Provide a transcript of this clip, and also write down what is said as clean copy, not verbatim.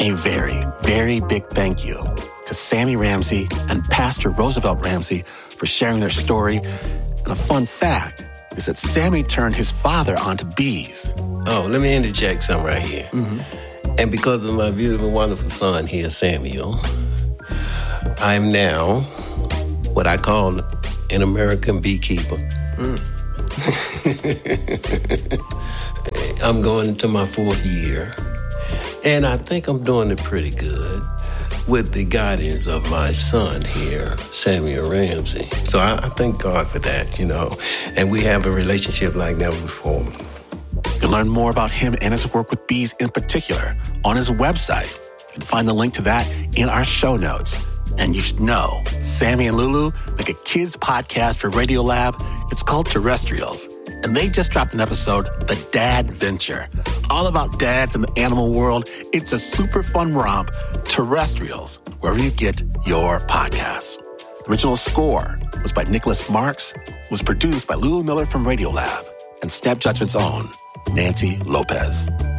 A very, very big thank you to Sammy Ramsey and Pastor Roosevelt Ramsey for sharing their story. And a fun fact is that Sammy turned his father onto bees. Oh, let me interject something right here. Mm-hmm. And because of my beautiful, wonderful son here, Samuel, I'm now what I call an American beekeeper. I'm going into my 4th year, and I think I'm doing it pretty good with the guidance of my son here, Samuel Ramsey. So I thank God for that, and we have a relationship like never before. You can learn more about him and his work with bees in particular on his website. You can find the link to that in our show notes. And you should know, Sammy and Lulu make a kids podcast for Radiolab. It's called Terrestrials. And they just dropped an episode, The Dad Venture, all about dads in the animal world. It's a super fun romp. Terrestrials, wherever you get your podcasts. The original score was by Nicholas Marks, was produced by Lulu Miller from Radiolab, and Snap Judgment's own Nancy Lopez.